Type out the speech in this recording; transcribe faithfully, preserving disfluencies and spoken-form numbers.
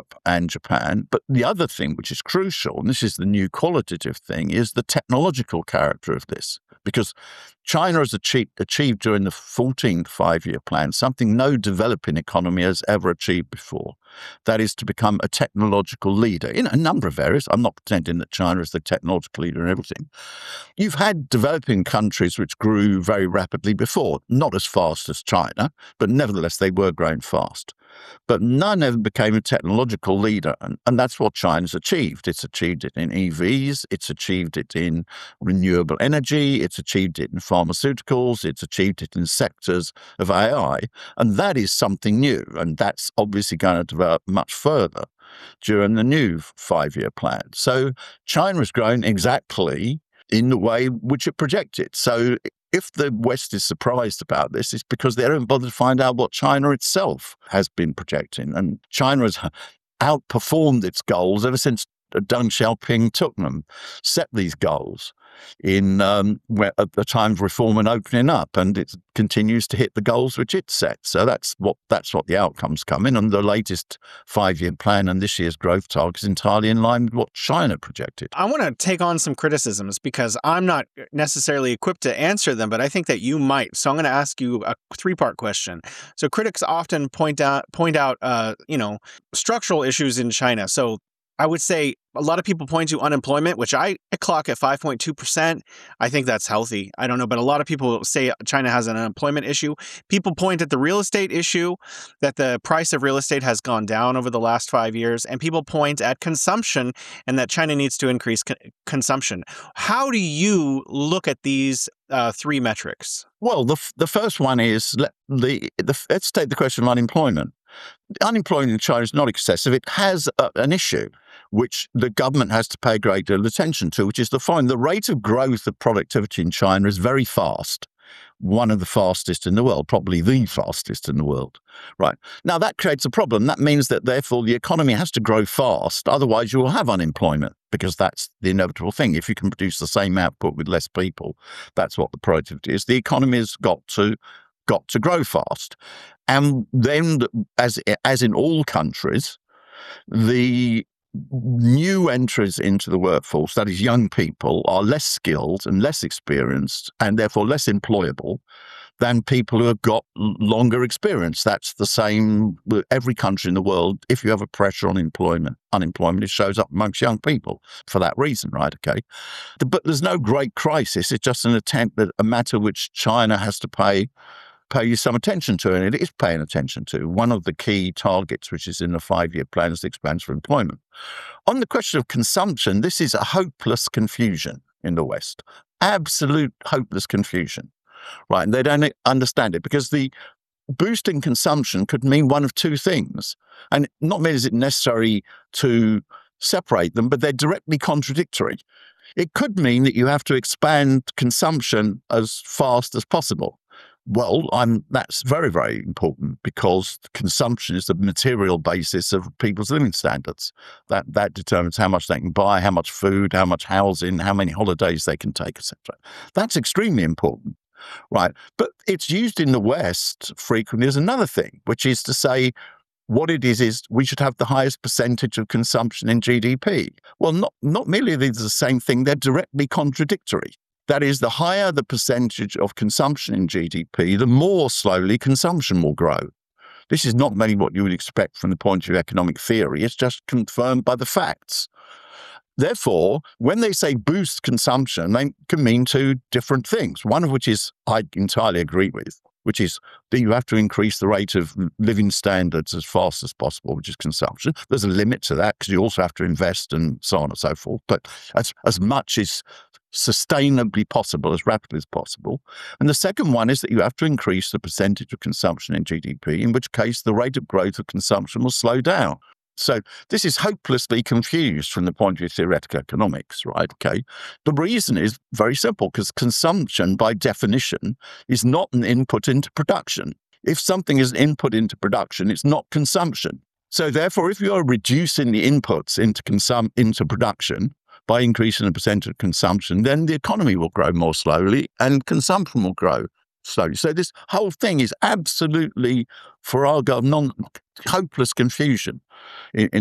Europe and Japan. But the other thing, which is crucial, and this is the new qualitative thing, is the technological character of this. Because China has achieved, achieved during the fourteenth five-year plan something no developing economy has ever achieved before. That is to become a technological leader in a number of areas. I'm not pretending that China is the technological leader in everything. You've had developing countries which grew very rapidly before, not as fast as China, but nevertheless they were growing fast. But none ever became a technological leader, and, and that's what China's achieved. It's achieved it in E Vs, it's achieved it in renewable energy, it's achieved it in pharmaceuticals, it's achieved it in sectors of A I, and that is something new, and that's obviously going to develop much further during the new five-year plan. So China has grown exactly in the way which it projected. So if the West is surprised about this, it's because they don't bother to find out what China itself has been projecting. And China has outperformed its goals ever since Deng Xiaoping took them, set these goals in um, where, at the time of reform and opening up, and it continues to hit the goals which it set. So that's what that's what the outcomes come in. And the latest five-year plan and this year's growth target is entirely in line with what China projected. I want to take on some criticisms because I'm not necessarily equipped to answer them, but I think that you might. So I'm going to ask you a three-part question. So critics often point out point out uh, you know structural issues in China. So I would say a lot of people point to unemployment, which I clock at five point two percent. I think that's healthy. I don't know, but a lot of people say China has an unemployment issue. People point at the real estate issue, that the price of real estate has gone down over the last five years. And people point at consumption and that China needs to increase co- consumption. How do you look at these uh, three metrics? Well, the, f- the first one is, let, the, the, let's take the question of unemployment. Unemployment in China is not excessive. It has a, an issue which the government has to pay great deal of attention to, which is the following. The rate of growth of productivity in China is very fast, one of the fastest in the world, probably the fastest in the world. Right. Now, that creates a problem. That means that, therefore, the economy has to grow fast. Otherwise, you will have unemployment, because that's the inevitable thing. If you can produce the same output with less people, that's what the productivity is. The economy has got to got to grow fast. And then, as as in all countries, the new entries into the workforce, that is young people, are less skilled and less experienced and therefore less employable than people who have got longer experience. That's the same with every country in the world. If you have a pressure on employment, unemployment, it shows up amongst young people for that reason, right? Okay. But there's no great crisis. It's just an attempt, that a matter which China has to pay pay you some attention to, and it is paying attention to. One of the key targets, which is in the five-year plan, is the expansion for employment. On the question of consumption, this is a hopeless confusion in the West. Absolute hopeless confusion, right? And they don't understand it, because the boosting consumption could mean one of two things. And not only is it necessary to separate them, but they're directly contradictory. It could mean that you have to expand consumption as fast as possible. Well, I'm, that's very, very important, because consumption is the material basis of people's living standards. That that determines how much they can buy, how much food, how much housing, how many holidays they can take, et cetera. That's extremely important, right? But it's used in the West frequently as another thing, which is to say, what it is is we should have the highest percentage of consumption in G D P. Well, not not merely are they the same thing; they're directly contradictory. That is, the higher the percentage of consumption in G D P, the more slowly consumption will grow. This is not merely what you would expect from the point of view of economic theory. It's just confirmed by the facts. Therefore, when they say boost consumption, they can mean two different things, one of which is I entirely agree with, which is that you have to increase the rate of living standards as fast as possible, which is consumption. There's a limit to that, because you also have to invest and so on and so forth. But as, as much as sustainably possible, as rapidly as possible. And the second one is that you have to increase the percentage of consumption in G D P, in which case the rate of growth of consumption will slow down. So this is hopelessly confused from the point of view of theoretical economics, right? Okay. The reason is very simple, because consumption, by definition, is not an input into production. If something is an input into production, it's not consumption. So therefore, if you are reducing the inputs into consum- into production by increasing the percentage of consumption, then the economy will grow more slowly and consumption will grow slowly. So this whole thing is absolutely, for our government, hopeless confusion in, in